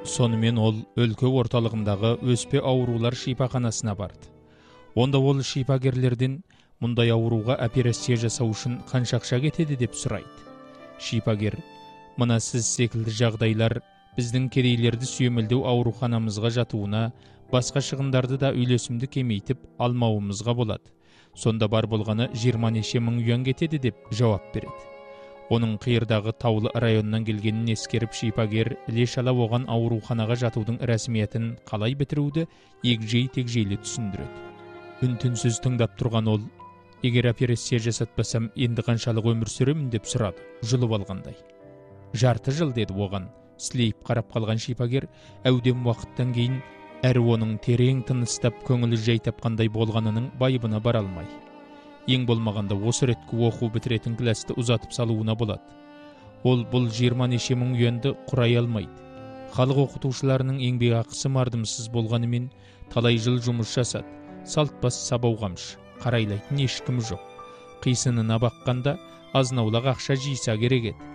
Сонымен ол өлкө орталығындағы өспе аурулар шипаханасына барды. Онда ол шипагерлерден мұндай ауруға операция жасау үшін қанша ақша кетеді деп сұрайды. Шипагер: мына сіз секілді жағдайлар біздің кедейлерді сүйемелдеу ауруханамызға жатуына, басқа шығындарды да үйлесімді кемейтіп алмауымызға болады. Сонда бар болғаны 20 неше мың юан кетеді деп жауап береді. Оның қиырдағы таулы районнан келгенін ескеріп, шипагер іле-шала оған ауруханаға жатудың рәсмиетін қалай бітіруді егжей-тегжейлі түсіндіреді. Үн-түнсіз тыңдап тұрған ол: егер операция жасатпасам, енді қаншалық өмір сүремін деп сұрады, жұлып алғандай. 20 жыл деді оған. Сілейіп қарап қалған шипагер әудем уақыттан кейін әрі оның терең тыныстап көңілі жай тапқандай болғанының байыбына бара алмай, ең болмағанда осы реткі оқу бітіретін класты ұзатып салуына болады. Ол бұл 20 неше мың юанды құрай алмайды. Халық оқытушыларының еңбек ақысы мардымсыз болғанымен талай жыл жұмыс жасады. Салтпас сабау қамшы, қарайлайтын ешкім жоқ. Қисынына баққанда азнаулақ ақша жиса керек еді.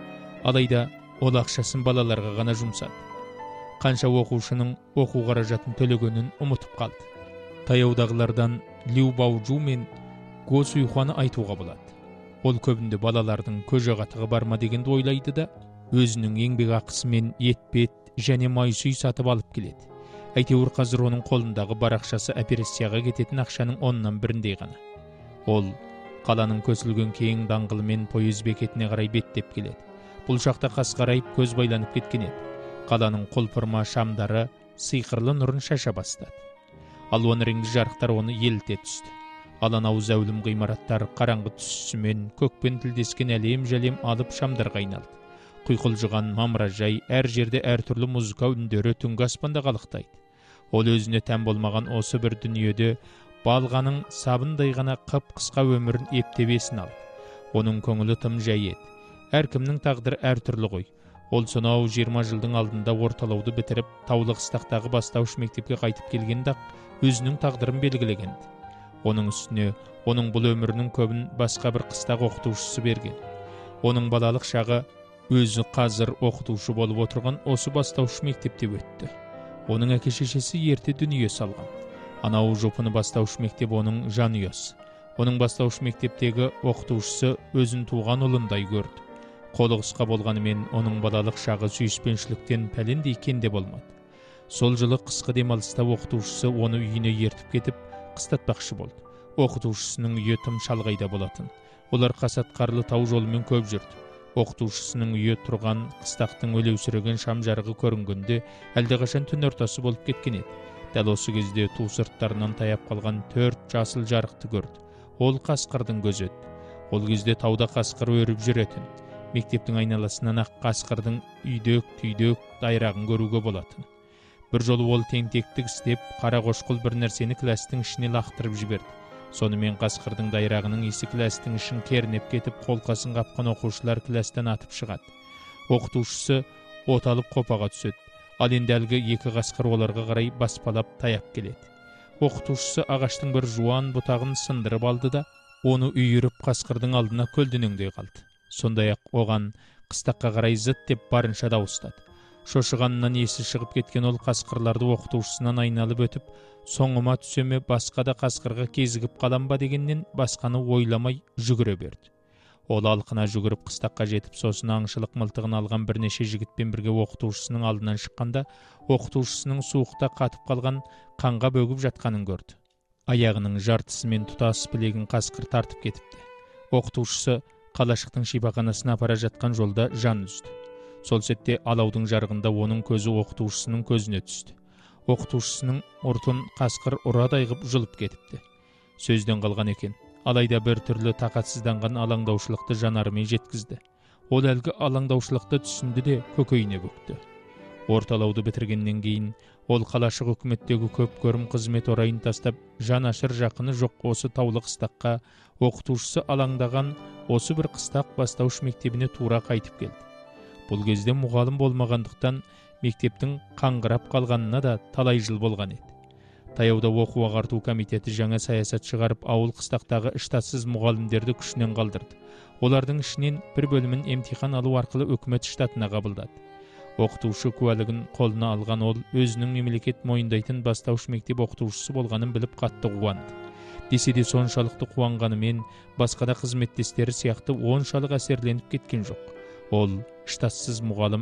Алайда ол ақшасын балаларға ғана жұмсады. Қанша оқушының оқу қаражатын төлегенін ұмытып қалды. Таяудағылардан Лю Баужу мен Го Суйхуаны айтуға болады. Ол көбінде балалардың көже-қатығы бар ма дегенді ойлайды да, өзінің еңбек ақысымен ет-бет және май-сүй сатып алып келеді. Әйтеуір қазір оның қолындағы бар ақшасы операцияға кететін ақшаның 1/10 ғана. Ол қаланың көсілген кең даңғылымен пойыз бекетіне қарай беттеп келеді. Бұл шақта қас қарайып көз байланып кеткен еді. Қаланың құлпырма шамдары сиқырлы нұрын шаша бастады. Алуан реңді жарықтар оны еліте түсті. Аланау зәулім ғимараттар қараңғы түсісімен көкпен тілдескен әлем-жәлем алып шамдарға айналды. Құйқылжыған мамыражай, әр жерде әртүрлі музыка үндері түнгі аспанда қалықтайды. Ол өзіне тән болмаған осы бір дүниеде балғаның сабындай ғана қып-қысқа өмірін ептебесін алды. Оның көңілі тым жай еді. Әркімнің тағдыры әртүрлі ғой. Ол сонау 20 жылдың алдында орталауды бітіріп, таулы қыстақтағы бастауыш мектепке қайтып келгенде өзінің тағдырын белгілегенді. Оның үстіне, оның бұл өмірінің көбін басқа бір қыстақ оқытушысы берген. Оның балалық шағы өзі қазір оқытушы болып отырған осы бастауыш мектепте өтті. Оның әке-шешесі ерте дүние салған. Анау жопыны бастауыш мектеп оның жанұясы. Оның бастауыш мектептегі оқытушысы өзін туған ұлындай көрді. Қолы қысқа болғанымен оның балалық шағы сүйіспеншіліктен пәлендей кенде болмады. Сол жылы қысқы демалыста оқытушысы оны үйіне ертіп кетіп қыстатпақшы болды. Оқытушысының үйі тым шалғайда болатын. Олар қасат қарлы тау жолымен көп жүрді. Оқытушысының үйі тұрған қыстақтың өлеусіреген шам жарығы көрінгенде әлдеқашан түн ортасы болып кеткен еді. Дәл осы кезде ту сырттарынан таяп қалған 4 жасыл жарықты көрді. Ол қасқырдың көзі еді. Ол кезде тауда қасқыр өріп жүретін. Мектептің айналасынан ақ қасқырдың үйдек-түйдек дайрағын көруге болатын. Бір жолы ол тентектік істеп, қара қошқыл бір нәрсені кластың ішіне лақтырып жіберді. Сонымен қасқырдың дайрағының исі кластың ішін кернеп кетіп, қолқасын қапқан оқушылар кластан атып шығады. Оқытушысы от алып қопаға түседі. Ал енді әлгі 2 қасқыр оларға қарай баспалап таяп келеді. Оқытушысы ағаштың бір жуан бұтағын сындырып алды да, оны үйіріп қасқырдың алдына көлденеңдей қалды. Сондай-ақ оған қыстаққа қарай зыт деп барынша дауыстады. Шошығанынан есі шығып кеткен ол қасқырларды оқытушысынан айналып өтіп, соңыма түсеме басқа да қасқырға кезігіп қалам ба дегеннен басқаны ойламай жүгіре берді. Ол алқына жүгіріп қыстаққа жетіп, сосын аңшылық мылтығын алған бірнеше жігітпен бірге оқытушысының алдынан шыққанда, оқытушысының суықта қатып қалған қанға бөгіп жатқанын көрді. Аяғының жартысымен тұтас білегін қасқыр тартып кетіпті. Оқытушысы қалашықтың шипаханасына апара жатқан жолда жан үзді. Сол сәтте алаудың жарығында оның көзі оқытушысының көзіне түсті. Оқытушысының ұртын қасқыр ұрадай ғып жұлып кетіпті. Сөзден қалған екен. Алайда бір түрлі тақатсызданған алаңдаушылықты жанарымен жеткізді. Ол әлгі алаңдаушылықты түсінді де көкейіне бүкті. Орталауды бітіргеннен кейін ол қалашық үкіметтегі көп көрім қызмет орайын тастап, жан ашыр жақыны жоқ осы таулы қыстаққа, оқытушысы алаңдаған осы бір қыстақ бастауыш мектебіне тура қайтып келді. Бұл кезде мұғалім болмағандықтан мектептің қаңғырап қалғанына да талай жыл болған еді. Таяуда оқу ағарту комитеті жаңа саясат шығарып, ауыл қыстақтағы штатсыз мұғалімдерді күшінен қалдырды. Олардың ішінен бір бөлімін емтихан алу арқылы үкімет штатына қабылдады. Окутуучу куәлігін қолына алған ол өзінің мемлекет мойындайтын бастауыш мектеп окутуучусу болғанын біліп қатты қуанды. Десе де соншалықты қуанғанымен басқа да қызметтестері сияқты оншалық әсерленіп кеткен жоқ. Ол штатсыз мұғалім